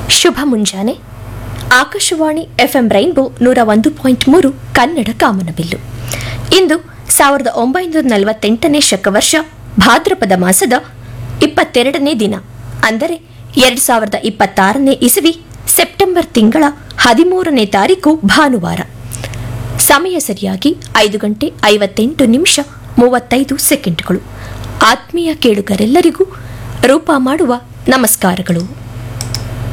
ಶುಭ ಮುಂಜಾನೆ. Akashvani FM rainbow 101.3 Kannada ಕಾಮನಬಿಲ್ಲು. ಇಂದು 1948ನೇ ಶಕವರ್ಷ ಭಾದ್ರಪದ ಮಾಸದ 22ನೇ ದಿನ, ಅಂದರೆ 2026ನೇ ಇಸವಿ ಸೆಪ್ಟೆಂಬರ್ ತಿಂಗಳ 13ನೇ ತಾರೀಕು ಭಾನುವಾರ. ಸಮಯ ಸರಿಯಾಗಿ 5:58 ಆತ್ಮೀಯ ಕೇಳುಗರೆಲ್ಲರಿಗೂ ರೂಪ ಮಾಡುವ ನಮಸ್ಕಾರಗಳು.